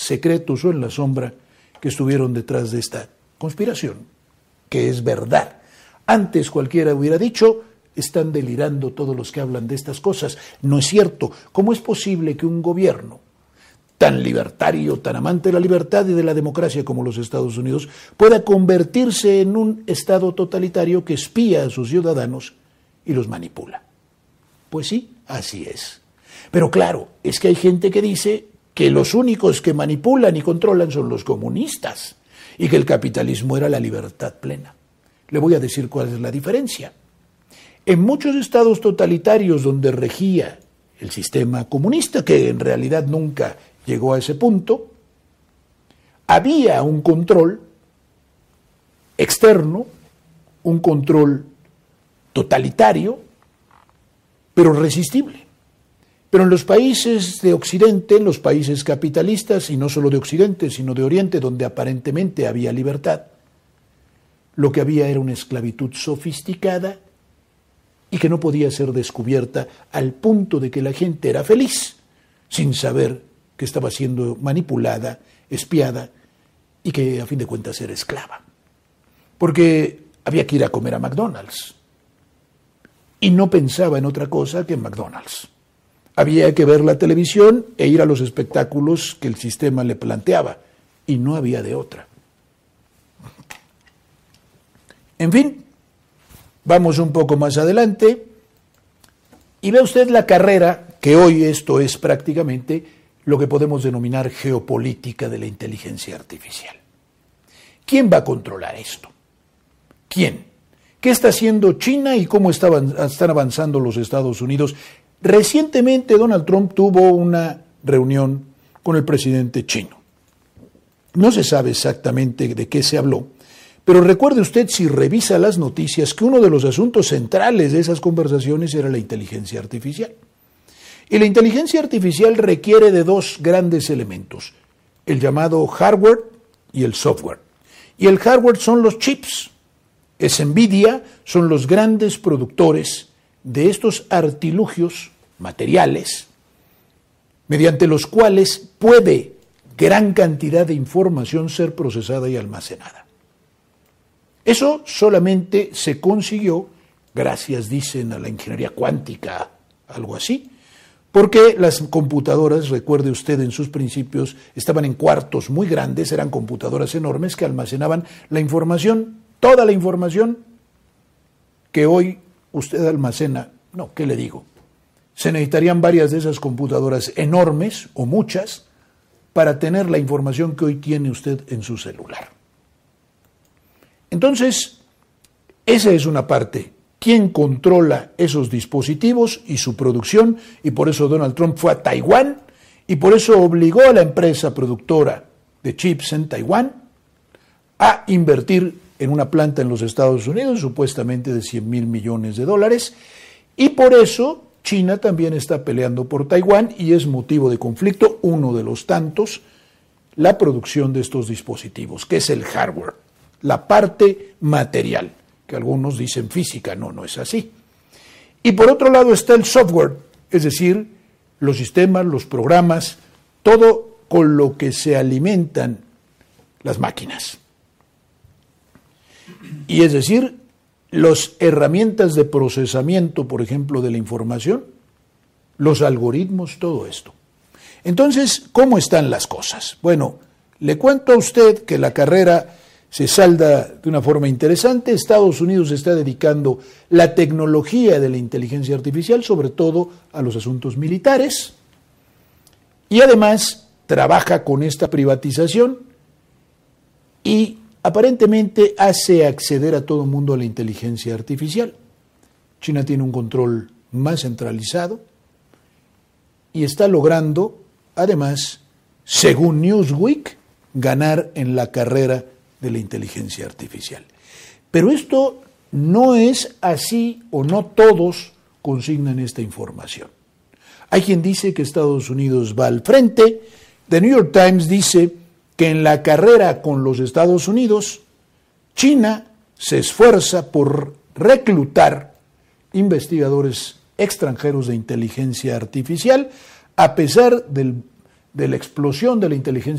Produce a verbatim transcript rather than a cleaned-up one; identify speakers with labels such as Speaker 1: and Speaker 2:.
Speaker 1: secretos o en la sombra que estuvieron detrás de esta conspiración, que es verdad. Antes cualquiera hubiera dicho, están delirando todos los que hablan de estas cosas. No es cierto. ¿Cómo es posible que un gobierno tan libertario, tan amante de la libertad y de la democracia como los Estados Unidos, pueda convertirse en un Estado totalitario que espía a sus ciudadanos y los manipula? Pues sí, así es. Pero claro, es que hay gente que dice que los únicos que manipulan y controlan son los comunistas y que el capitalismo era la libertad plena. Le voy a decir cuál es la diferencia. En muchos estados totalitarios donde regía el sistema comunista, que en realidad nunca llegó a ese punto, había un control externo, un control totalitario, pero resistible. Pero en los países de Occidente, en los países capitalistas, y no solo de Occidente, sino de Oriente, donde aparentemente había libertad, lo que había era una esclavitud sofisticada y que no podía ser descubierta al punto de que la gente era feliz, sin saber que estaba siendo manipulada, espiada y que a fin de cuentas era esclava. Porque había que ir a comer a McDonald's y no pensaba en otra cosa que en McDonald's. Había que ver la televisión e ir a los espectáculos que el sistema le planteaba y no había de otra. En fin, vamos un poco más adelante y ve usted la carrera, que hoy esto es prácticamente lo que podemos denominar geopolítica de la inteligencia artificial. ¿Quién va a controlar esto? ¿Quién? ¿Qué está haciendo China y cómo estaban, están avanzando los Estados Unidos? Recientemente Donald Trump tuvo una reunión con el presidente chino. No se sabe exactamente de qué se habló, pero recuerde usted, si revisa las noticias, que uno de los asuntos centrales de esas conversaciones era la inteligencia artificial. Y la inteligencia artificial requiere de dos grandes elementos, el llamado hardware y el software. Y el hardware son los chips. Es Nvidia, son los grandes productores de estos artilugios materiales, mediante los cuales puede gran cantidad de información ser procesada y almacenada. Eso solamente se consiguió gracias, dicen, a la ingeniería cuántica, algo así, porque las computadoras, recuerde usted, en sus principios estaban en cuartos muy grandes, eran computadoras enormes que almacenaban la información, toda la información que hoy usted almacena. No, ¿qué le digo? Se necesitarían varias de esas computadoras enormes, o muchas, para tener la información que hoy tiene usted en su celular. Entonces, esa es una parte. ¿Quién controla esos dispositivos y su producción? Y por eso Donald Trump fue a Taiwán y por eso obligó a la empresa productora de chips en Taiwán a invertir en una planta en los Estados Unidos, supuestamente de cien mil millones de dólares, y por eso China también está peleando por Taiwán y es motivo de conflicto, uno de los tantos, la producción de estos dispositivos, que es el hardware, la parte material, que algunos dicen física, no, no es así. Y por otro lado está el software, es decir, los sistemas, los programas, todo con lo que se alimentan las máquinas. Y es decir, las herramientas de procesamiento, por ejemplo, de la información, los algoritmos, todo esto. Entonces, ¿cómo están las cosas? Bueno, le cuento a usted que la carrera se salda de una forma interesante. Estados Unidos está dedicando la tecnología de la inteligencia artificial, sobre todo a los asuntos militares, y además trabaja con esta privatización y aparentemente hace acceder a todo el mundo a la inteligencia artificial. China tiene un control más centralizado y está logrando, además, según Newsweek, ganar en la carrera de la inteligencia artificial. Pero esto no es así, o no todos consignan esta información. Hay quien dice que Estados Unidos va al frente. The New York Times dice que en la carrera con los Estados Unidos, China se esfuerza por reclutar investigadores extranjeros de inteligencia artificial, a pesar del, de la explosión de la inteligencia